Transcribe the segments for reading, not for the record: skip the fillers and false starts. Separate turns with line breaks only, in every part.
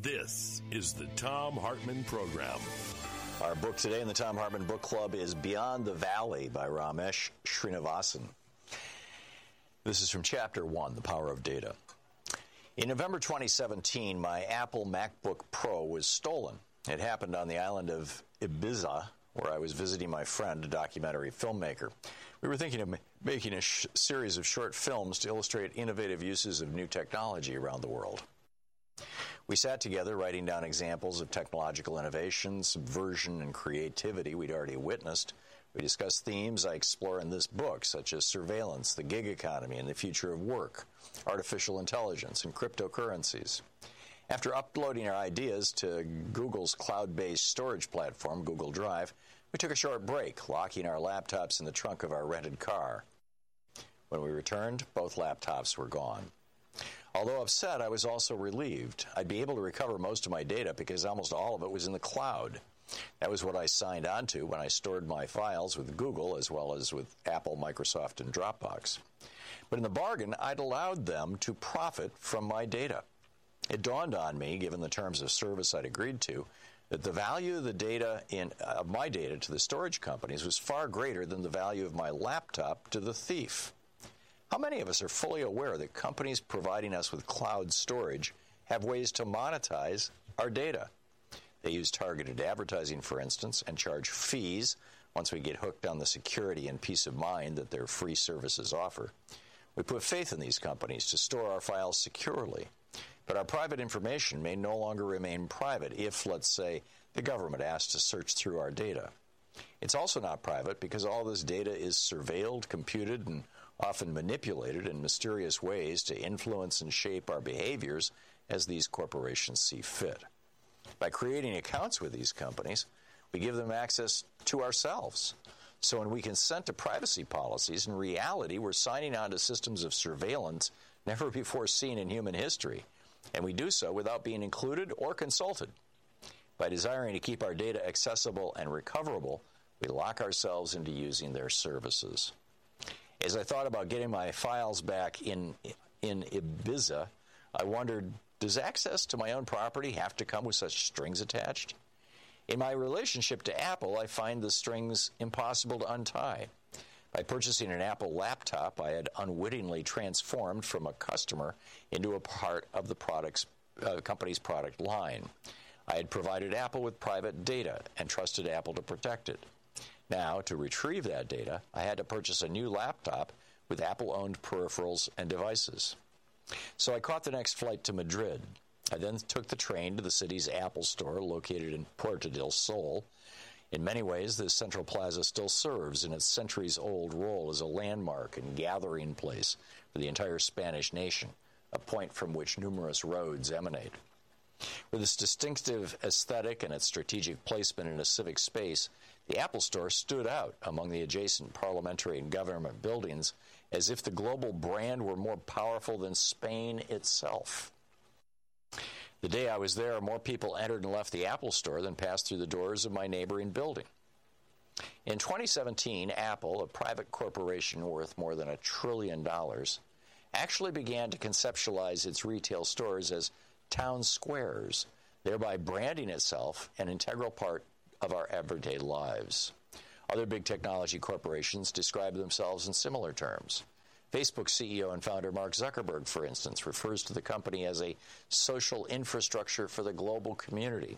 This is the Thom Hartmann Program.
Our book today in the Thom Hartmann Book Club is Beyond the Valley by Ramesh Srinivasan. This is from Chapter 1, The Power of Data. In November 2017, my Apple MacBook Pro was stolen. It happened on the island of Ibiza, where I was visiting my friend, a documentary filmmaker. We were thinking of making a series of short films to illustrate innovative uses of new technology around the world. We sat together writing down examples of technological innovation, subversion, and creativity we'd already witnessed. We discussed themes I explore in this book, such as surveillance, the gig economy, and the future of work, artificial intelligence, and cryptocurrencies. After uploading our ideas to Google's cloud-based storage platform, Google Drive, we took a short break, locking our laptops in the trunk of our rented car. When we returned, both laptops were gone. Although upset, I was also relieved. I'd be able to recover most of my data because almost all of it was in the cloud. That was what I signed on to when I stored my files with Google as well as with Apple, Microsoft, and Dropbox. But in the bargain, I'd allowed them to profit from my data. It dawned on me, given the terms of service I'd agreed to, that the value of the data of my data to the storage companies was far greater than the value of my laptop to the thief. How many of us are fully aware that companies providing us with cloud storage have ways to monetize our data? They use targeted advertising, for instance, and charge fees once we get hooked on the security and peace of mind that their free services offer. We put faith in these companies to store our files securely, but our private information may no longer remain private if, let's say, the government asks to search through our data. It's also not private because all this data is surveilled, computed, and often manipulated in mysterious ways to influence and shape our behaviors as these corporations see fit. By creating accounts with these companies, we give them access to ourselves. So when we consent to privacy policies, in reality, we're signing on to systems of surveillance never before seen in human history, and we do so without being included or consulted. By desiring to keep our data accessible and recoverable, we lock ourselves into using their services. As I thought about getting my files back in Ibiza, I wondered, does access to my own property have to come with such strings attached? In my relationship to Apple, I find the strings impossible to untie. By purchasing an Apple laptop, I had unwittingly transformed from a customer into a part of the company's product line. I had provided Apple with private data and trusted Apple to protect it. Now, to retrieve that data, I had to purchase a new laptop with Apple-owned peripherals and devices. So I caught the next flight to Madrid. I then took the train to the city's Apple store located in Puerto del Sol. In many ways, this central plaza still serves in its centuries-old role as a landmark and gathering place for the entire Spanish nation, a point from which numerous roads emanate. With its distinctive aesthetic and its strategic placement in a civic space, the Apple Store stood out among the adjacent parliamentary and government buildings as if the global brand were more powerful than Spain itself. The day I was there, more people entered and left the Apple Store than passed through the doors of my neighboring building. In 2017, Apple, a private corporation worth more than $1 trillion, actually began to conceptualize its retail stores as town squares, thereby branding itself an integral part of our everyday lives. Other big technology corporations describe themselves in similar terms. Facebook CEO and founder Mark Zuckerberg, for instance, refers to the company as a social infrastructure for the global community.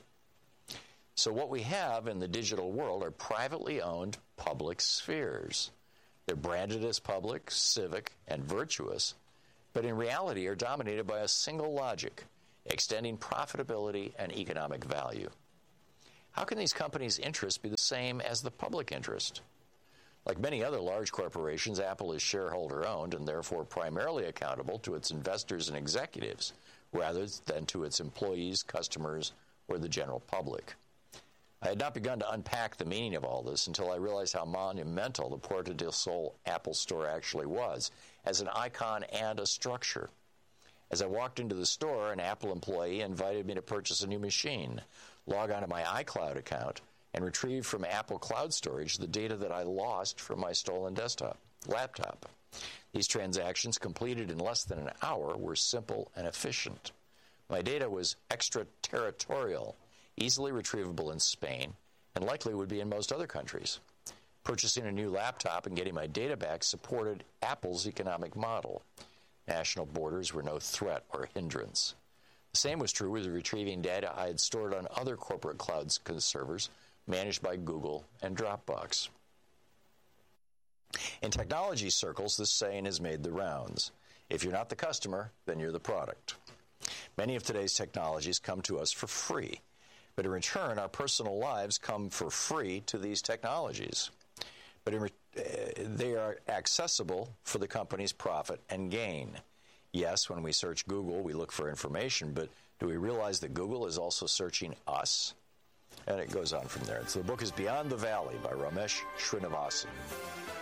So what we have in the digital world are privately owned public spheres. They're branded as public, civic, and virtuous, but in reality are dominated by a single logic, extending profitability and economic value. How can these companies' interests be the same as the public interest? Like many other large corporations, Apple is shareholder-owned and therefore primarily accountable to its investors and executives, rather than to its employees, customers, or the general public. I had not begun to unpack the meaning of all this until I realized how monumental the Puerto del Sol Apple Store actually was, as an icon and a structure. As I walked into the store, an Apple employee invited me to purchase a new machine, log onto my iCloud account, and retrieve from Apple Cloud Storage the data that I lost from my stolen laptop. These transactions, completed in less than an hour, were simple and efficient. My data was extraterritorial, easily retrievable in Spain, and likely would be in most other countries. Purchasing a new laptop and getting my data back supported Apple's economic model. National borders were no threat or hindrance. The same was true with retrieving data I had stored on other corporate cloud servers managed by Google and Dropbox. In technology circles, this saying has made the rounds. If you're not the customer, then you're the product. Many of today's technologies come to us for free, but in return, our personal lives come for free to these technologies. But they are accessible for the company's profit and gain. Yes, when we search Google, we look for information, but do we realize that Google is also searching us? And it goes on from there. So the book is Beyond the Valley by Ramesh Srinivasan.